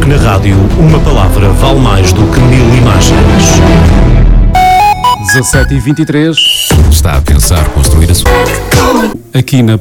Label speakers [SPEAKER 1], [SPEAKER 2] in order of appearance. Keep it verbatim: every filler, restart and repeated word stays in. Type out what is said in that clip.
[SPEAKER 1] porque na rádio uma palavra vale mais do que mil imagens.
[SPEAKER 2] dezassete e vinte e três.
[SPEAKER 3] Está a pensar construir a sua...
[SPEAKER 2] Aqui na